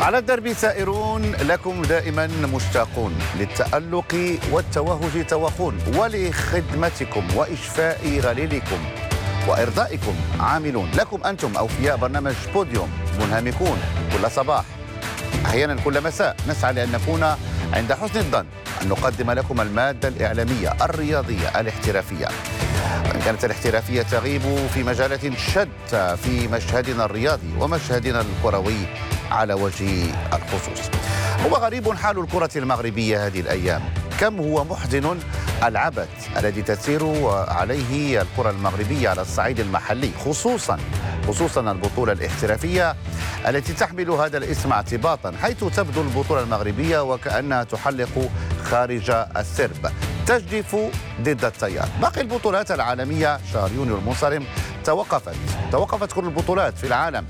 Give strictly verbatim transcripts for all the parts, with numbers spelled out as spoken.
على الدرب سائرون لكم دائما مشتاقون، للتألق والتوهج توخون، ولخدمتكم وإشفاء غليلكم وإرضائكم عاملون. لكم أنتم أوفياء برنامج بوديوم منهمكون كل صباح، أحيانا كل مساء. نسعى لأن نكون عند حسن الظن أن نقدم لكم المادة الإعلامية الرياضية الاحترافية، وإن كانت الاحترافية تغيب في مجالات شتى في مشهدنا الرياضي ومشهدنا الكروي على وجه الخصوص. هو غريب حال الكرة المغربية هذه الأيام، كم هو محزن العبث الذي تسير عليه الكرة المغربية على الصعيد المحلي، خصوصا خصوصا البطولة الاحترافية التي تحمل هذا الاسم اعتباطا، حيث تبدو البطولة المغربية وكأنها تحلق خارج السرب، تجدف ضد التيار. باقي البطولات العالمية شهر يونيو المنصرم توقفت توقفت كل البطولات في العالم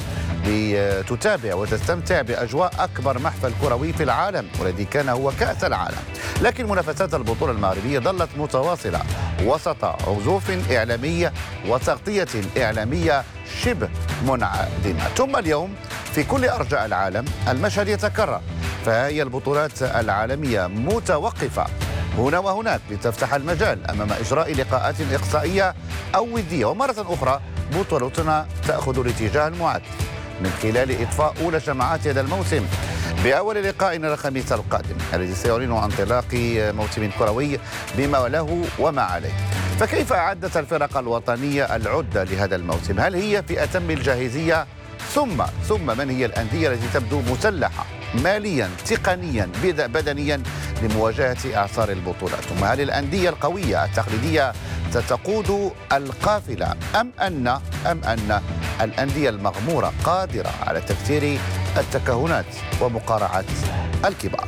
لتتابع وتستمتع بأجواء أكبر محفل كروي في العالم والذي كان هو كأس العالم. لكن منافسات البطولة المغربية ظلت متواصلة وسط عزوف إعلامي وتغطية إعلامية شبه منعدمة. ثم اليوم في كل أرجاء العالم المشهد يتكرر، فهي البطولات العالمية متوقفة هنا وهناك لتفتح المجال أمام إجراء لقاءات إقصائية أو ودية، ومرة أخرى بطولتنا تأخذ الاتجاه المعاكس من خلال إطفاء أولى جماعات هذا الموسم بأول لقائنا الخميس القادم الذي سيعلن عن انطلاق موسم كروي بما له وما عليه. فكيف أعدت الفرق الوطنية العدة لهذا الموسم؟ هل هي في أتم الجاهزية؟ ثم ثم من هي الأندية التي تبدو مسلحة ماليا تقنيا بدنيا لمواجهة إعصار البطولات؟ ثم هل الأندية القوية التقليدية ستقود القافلة أم أن أم أن الأندية المغمورة قادرة على تكسير التكهنات ومقارعة الكبار؟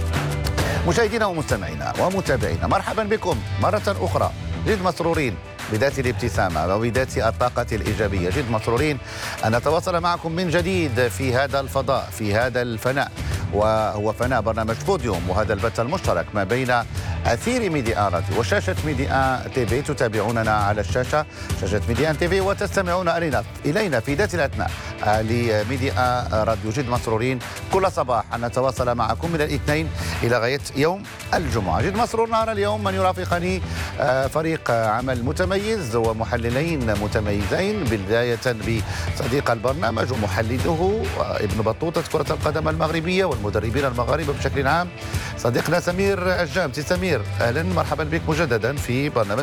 مشاهدينا ومستمعينا ومتابعينا، مرحبا بكم مرة أخرى. جد مسرورين بذات الابتسامة وبذات الطاقة الإيجابية، جد مسرورين أن نتواصل معكم من جديد في هذا الفضاء، في هذا الفناء، وهو فناء برنامج بوديوم، وهذا البث المشترك ما بين أثير ميديا راديو وشاشة ميديا تي في. تتابعوننا على الشاشة شاشة ميديا تي في، وتستمعون إلينا إلينا في ذات الأثناء لميديا راديو. جد مسرورين كل صباح أن نتواصل معكم من الاثنين إلى غاية يوم الجمعة. جد مسرور نهار اليوم من يرافقني فريق عمل متميز ومحللين متميزين، بداية بصديق البرنامج ومحلله ابن بطوطة كرة القدم المغربية والمدربين المغاربة بشكل عام، صديقنا سمير الجامتي. سمير، أهلا مرحبا بك مجددا في برنامج